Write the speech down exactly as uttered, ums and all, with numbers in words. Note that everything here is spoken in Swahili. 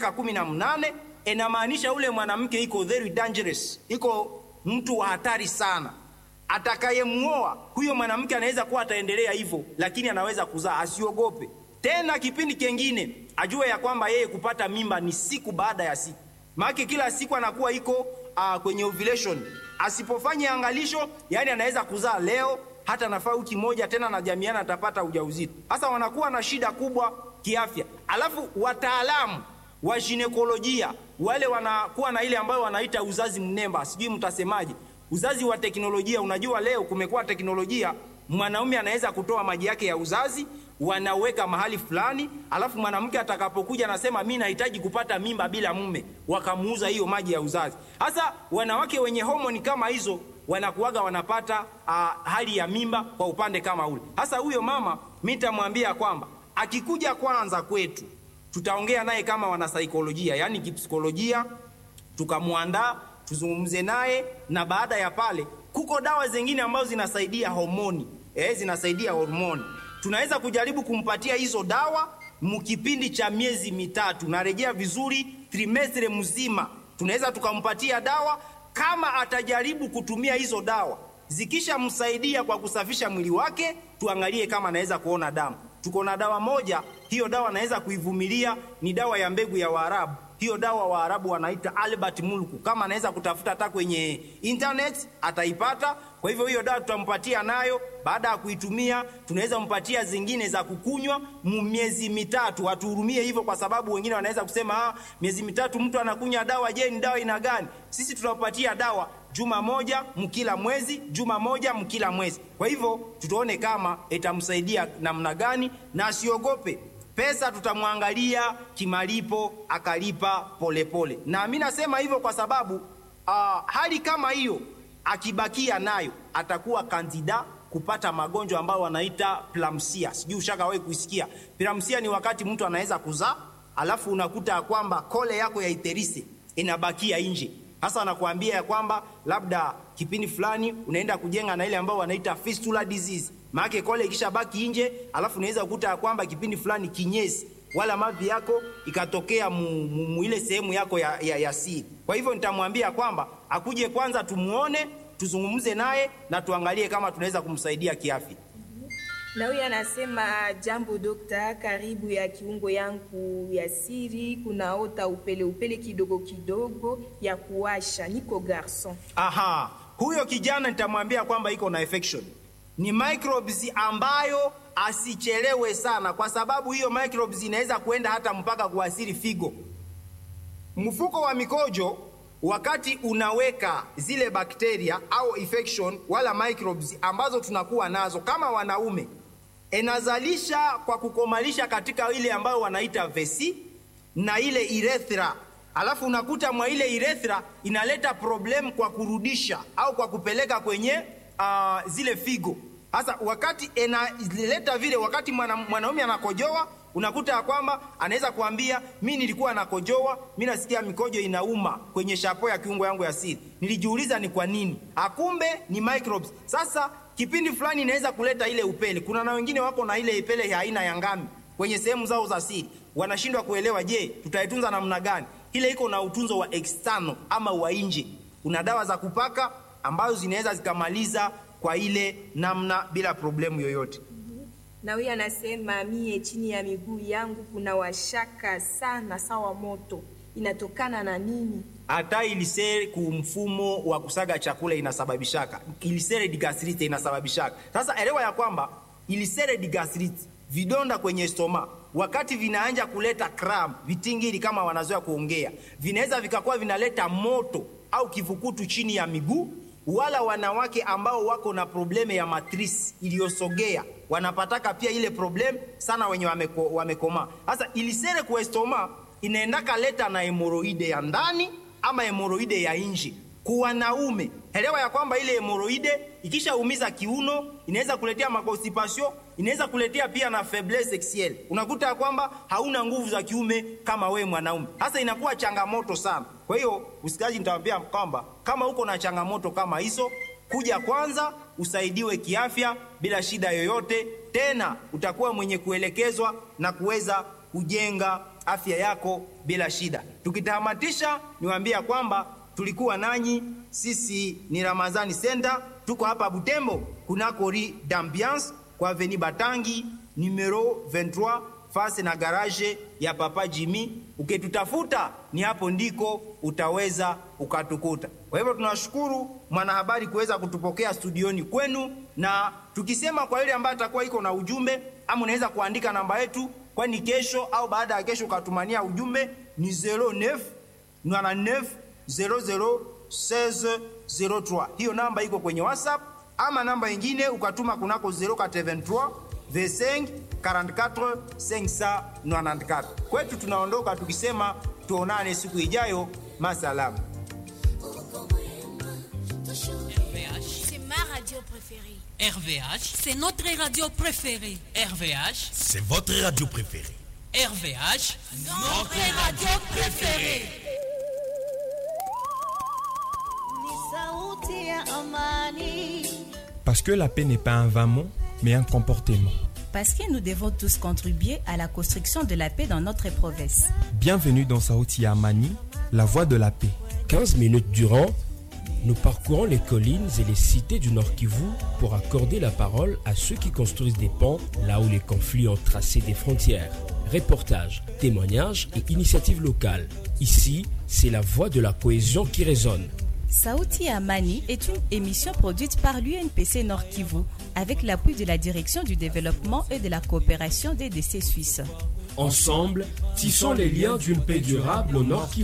miaka kumi na nane, inamaanisha ule mwanamke iko very dangerous, iko mtu wa hatari sana. Atakayemuoa huyo mwanamke anaweza kuwa ataendelea hivyo, lakini anaweza kuzaa, asiogope. Tena kipindi kingine ajue ya kwamba yeye kupata mimba ni siku baada ya siku. Maana kila siku anakuwa iko uh, kwenye ovulation. Asipofanya angalisho, yani anaweza kuzaa leo, hata nafaa wiki moja tena na jamiana atapata ujauzito. Sasa wanakuwa na shida kubwa kiafya. Alafu wataalamu wa ginekolojia wale wanakuwa na ile ambayo wanaita uzazi mnemba, sijui mtasemaje, uzazi wa teknolojia. Unajua leo kumekuwa teknolojia, mwanaume anaweza kutoa maji yake ya uzazi, wanaweka mahali fulani, alafu mwanamke atakapokuja anasema mimi nahitaji kupata mimba bila mume, wakamuuza hiyo maji ya uzazi. Sasa wanawake wenye homoni kama hizo wanakuaga wanapata uh, hali ya mimba kwa upande kama ule. Sasa huyo mama mimi nitamwambia kwamba akikuja kwanza kwetu tutaongea naye kama wana saikolojia, yani kipsikolojia, tukamuandaa tuzungumze naye, na baada ya pale kuko dawa zingine ambazo zinasaidia homoni, eh zinasaidia hormoni. Tunaweza kujaribu kumpatia hizo dawa mkipindi cha miezi mitatu, narejea vizuri, trimestre mzima. Tunaweza tukampatia dawa, kama atajaribu kutumia hizo dawa zikisha msaidia kwa kusafisha mwili wake, tuangalie kama anaweza kuona damu. Tuko na dawa moja, hiyo dawa anaweza kuivumilia, ni dawa ya mbegu ya Waarabu. Hiyo dawa Waarabu wanaita Albert Mulku. Kama anaweza kutafuta hata kwenye internet ataipata. Kwa hivyo hiyo dawa tutampatia nayo. Baada ya kuitumia tunaweza mpatia zingine za kukunywa miezi mitatu. Atuhurumie hivyo, kwa sababu wengine wanaweza kusema ah, miezi mitatu mtu anakunywa dawa, je ni dawa ina gani? Sisi tunapatia dawa juma moja mkila mwezi, juma moja mkila mwezi. Kwa hivyo tutaone kama itamsaidia namna gani, na asiogope. Pesa tutamwangalia kimalipo, akalipa polepole pole. Na mimi nasema hivyo kwa sababu uh, hali kama hiyo akibakia nayo atakuwa kandida kupata magonjwa ambayo wanaita preeclampsia. Sijui ushakawahi kusikia. Preeclampsia ni wakati mtu anaweza kuzaa alafu unakuta kwamba kole yako ya iterisi inabakia nje. Sasa anakuambia ya kwamba labda kipindi fulani unaenda kujenga na ile ambao wanaita fistula disease. Maana kole ikisha baki nje, alafu unaweza kukuta ya kwamba kipindi fulani kinyesi wala mavi yako ikatokea mu, mu, mu ile sehemu yako ya, ya, ya siri. Kwa hivyo nitamwambia kwamba akuje kwanza tumuone, tuzungumze naye na tuangalie kama tunaweza kumsaidia kiafya. Na huyu anasema jambo dokta, karibu ya kiungo yangu ya siri kunaota upele upele kidogo kidogo ya kuwasha, niko garson. Aha, huyo kijana nitamwambia kwamba iko na infection. Ni microbes ambayo asichelewe sana, kwa sababu hiyo microbes inaweza kuenda hata mpaka kuathiri figo. Mfuko wa mikojo wakati unaweka zile bakteria au infection wala microbes ambazo tunakuwa nazo kama wanaume, enazalisha kwa kukomalisha katika ile ambayo wanaita vesi na ile urethra. Alafu unakuta mwa ile urethra inaleta problem kwa kurudisha au kwa kupeleka kwenye uh, zile figo. Sasa wakati inaleta vile, wakati mwana, mwanaume anakojoa, unakuta ya kwamba anaweza kuambia mimi nilikuwa nakojoa, mimi nasikia mikojo inauma kwenye shapo ya kiungo yangu ya siri. Nilijiuliza ni kwa nini? Akumbe ni microbes. Sasa kipindi fulani inaweza kuleta ile upele. Kuna na wengine wako na ile upele ya aina ya ngami kwenye sehemu zao za siri. Wanashindwa kuelewa, je, tutaitunza namna gani? Ile iko na utunzo wa external ama wa nje. Kuna dawa za kupaka ambazo zinaweza zikamaliza kwa ile namna bila problemu yoyote. Na huyu anasema mie chini ya miguu yangu kuna washaka sana sawa moto. Inatokana na nini? Hata ilisere kumfumo wa kusaga chakula inasababishaka. Ilisere di gastrite inasababishaka. Sasa elewa ya kwamba ilisere di gastrite, vidonda kwenye stoma, wakati vinaanja kuleta cramp, vitingiri kama wanazoea kuongea, vinaweza vikakuwa vinaleta moto au kivukutu chini ya miguu. Wala wanawake ambao wako na probleme ya matrisi iliyosogea wanapataka pia ile problem sana wenye wameko, wamekoma. Sasa ilisere kwa stoma inaendaka leta na hemoroide ya ndani ama hemoroide ya nje. Kwa wanaume, elewa ya kwamba ile hemoroide ikisha umiza kiuno inaweza kuletea makosipasio, inaweza kuletea pia na faiblesse sexuelle. Unakuta kwamba hauna nguvu za kiume kama we mwanaume. Sasa inakuwa changamoto sana. Kwa hiyo usikaji nitawaambia kwamba kama uko na changamoto kama hizo, kuja kwanza usaidiwe kiafya bila shida yoyote, tena utakuwa mwenye kuelekezwa na kuweza kujenga afya yako bila shida. Tukitamatisha, niwaambia kwamba tulikuwa nanyi, sisi ni Ramazani Center, tuko hapa Butembo kunako Rue d'Ambiance kwa Avenue Batangi numero vingt-trois face na garage ya Papa Jimmy. Ukitutafuta ni hapo ndiko utaweza ukatukuta. Kwa hivyo tunashukuru mwanahabari kuweza kutupokea studioni kwenu, na tukisema kwa ile ambayo atakuwa iko na ujumbe, ama unaweza kuandika namba yetu, kwani kesho au baada ya kesho ukatumania ujumbe ni zero neuf neuf zero zero seize zero trois. Hiyo namba iko kwenye WhatsApp, ama namba ingine ukatuma kunako zero quatre-vingt-trois vingt-cinq quarante-quatre cinq cent quatre-vingt-quatorze. Kwetu tunaondoka tukisema tuonane siku ijayo. Masalamu. C'est ma radio préférée. R V H, C'est notre radio préférée. R V H, C'est votre radio préférée. R V H, Notre radio préférée. Parce que la paix n'est pas un vain mot, mais un comportement. Parce que nous devons tous contribuer à la construction de la paix dans notre province. Bienvenue dans Sauti ya Amani, la voix de la paix. quinze minutes durant, nous parcourons les collines et les cités du Nord Kivu pour accorder la parole à ceux qui construisent des ponts là où les conflits ont tracé des frontières. Reportages, témoignages et initiatives locales. Ici, c'est la voix de la cohésion qui résonne. Sauti ya Amani est une émission produite par l'U N P C Nord Kivu avec l'appui de la Direction du développement et de la coopération des D C suisses. Ensemble, tissons les liens d'une paix durable au Nord Kivu.